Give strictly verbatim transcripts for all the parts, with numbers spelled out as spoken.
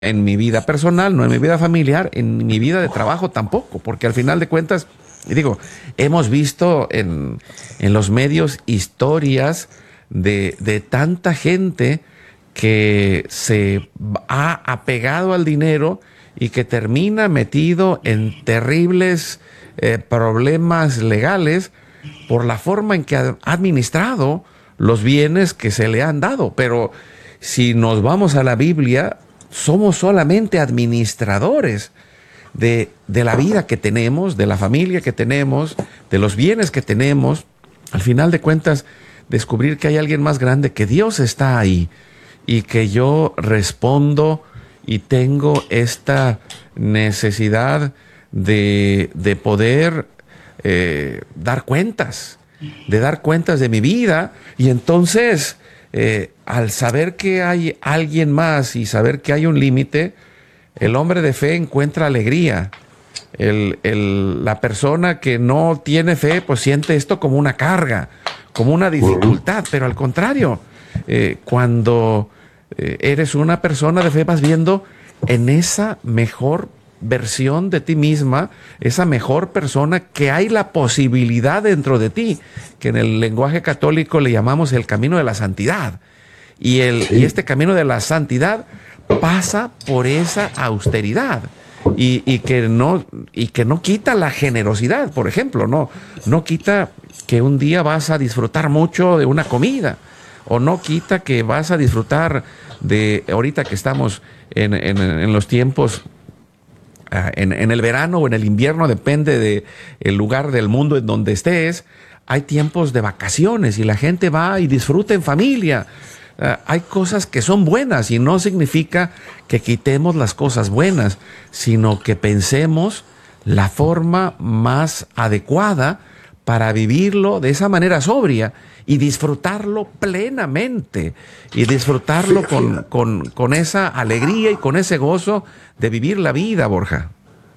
en mi vida personal, no en mi vida familiar, en mi vida de trabajo tampoco, porque al final de cuentas, y digo, hemos visto en, en los medios historias de, de tanta gente que se ha apegado al dinero y que termina metido en terribles eh, problemas legales por la forma en que ha administrado los bienes que se le han dado. Pero si nos vamos a la Biblia, somos solamente administradores de, de la vida que tenemos, de la familia que tenemos, de los bienes que tenemos. Al final de cuentas, descubrir que hay alguien más grande, que Dios está ahí y que yo respondo y tengo esta necesidad de, de poder eh, dar cuentas, de dar cuentas de mi vida. Y entonces, eh, al saber que hay alguien más y saber que hay un límite, el hombre de fe encuentra alegría. El, el, la persona que no tiene fe, pues siente esto como una carga, como una dificultad. Pero al contrario, eh, cuando eh, eres una persona de fe, vas viendo en esa mejor versión de ti misma, esa mejor persona, que hay la posibilidad dentro de ti, que en el lenguaje católico le llamamos el camino de la santidad. Y, el, sí. y este camino de la santidad pasa por esa austeridad. Y, y, que no, y que no quita la generosidad, por ejemplo, no, no quita que un día vas a disfrutar mucho de una comida, o no quita que vas a disfrutar de, ahorita que estamos en, en, en los tiempos, uh, en, en el verano o en el invierno, depende del lugar del mundo en donde estés, hay tiempos de vacaciones y la gente va y disfruta en familia. Uh, hay cosas que son buenas y no significa que quitemos las cosas buenas, sino que pensemos la forma más adecuada para vivirlo de esa manera sobria y disfrutarlo plenamente y disfrutarlo con, con, con esa alegría y con ese gozo de vivir la vida, Borja.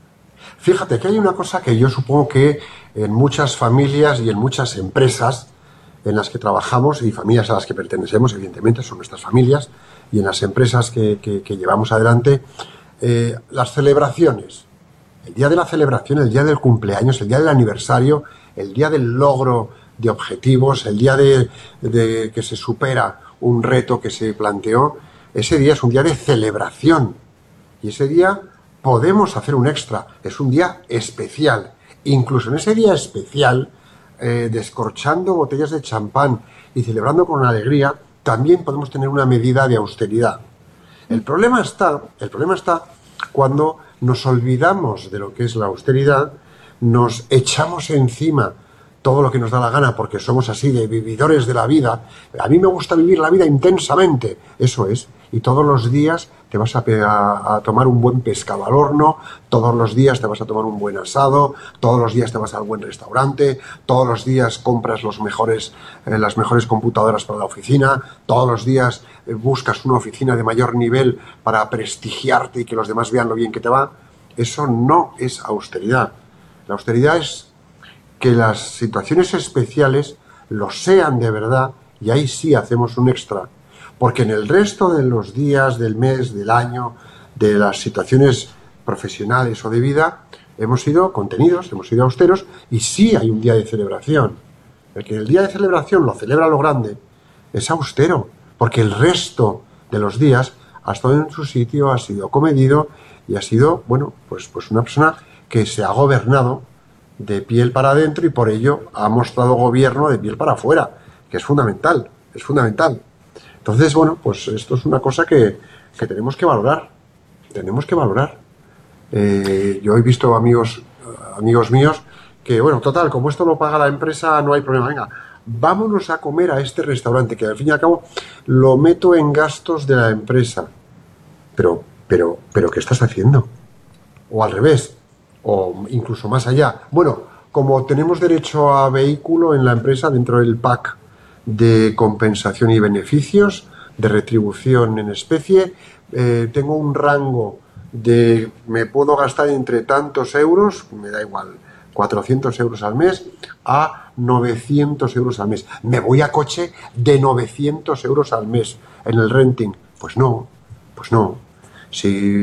Fíjate que hay una cosa que yo supongo que en muchas familias y en muchas empresas en las que trabajamos, y familias a las que pertenecemos, evidentemente, son nuestras familias, y en las empresas que, que, que llevamos adelante, eh, las celebraciones, el día de la celebración, el día del cumpleaños, el día del aniversario, el día del logro de objetivos, el día de, de que se supera un reto que se planteó, ese día es un día de celebración, y ese día podemos hacer un extra, es un día especial. Incluso en ese día especial, Eh, descorchando botellas de champán y celebrando con alegría, también podemos tener una medida de austeridad. El problema está, el problema está cuando nos olvidamos de lo que es la austeridad, nos echamos encima todo lo que nos da la gana porque somos así de vividores de la vida. A mí me gusta vivir la vida intensamente, eso es, y todos los días te vas a, a, a tomar un buen pescado al horno, todos los días te vas a tomar un buen asado, todos los días te vas al buen restaurante, todos los días compras los mejores, eh, las mejores computadoras para la oficina, todos los días eh, buscas una oficina de mayor nivel para prestigiarte y que los demás vean lo bien que te va. Eso no es austeridad. La austeridad es que las situaciones especiales lo sean de verdad, y ahí sí hacemos un extra. Porque en el resto de los días, del mes, del año, de las situaciones profesionales o de vida, hemos sido contenidos, hemos sido austeros, y sí hay un día de celebración. El que el día de celebración lo celebra a lo grande es austero, porque el resto de los días ha estado en su sitio, ha sido comedido y ha sido, bueno, pues, pues una persona que se ha gobernado de piel para adentro y por ello ha mostrado gobierno de piel para afuera, que es fundamental, es fundamental. Entonces, bueno, pues esto es una cosa que, que tenemos que valorar, tenemos que valorar. Eh, yo he visto amigos, amigos míos que, bueno, total, como esto lo paga la empresa, no hay problema, venga, vámonos a comer a este restaurante, que al fin y al cabo lo meto en gastos de la empresa. Pero, pero, pero, ¿qué estás haciendo? O al revés, o incluso más allá. Bueno, como tenemos derecho a vehículo en la empresa dentro del pack de compensación y beneficios, de retribución en especie, eh, tengo un rango de, me puedo gastar entre tantos euros, me da igual, cuatrocientos euros al mes, a novecientos euros al mes. Me voy a coche de novecientos euros al mes en el renting. Pues no, pues no. Si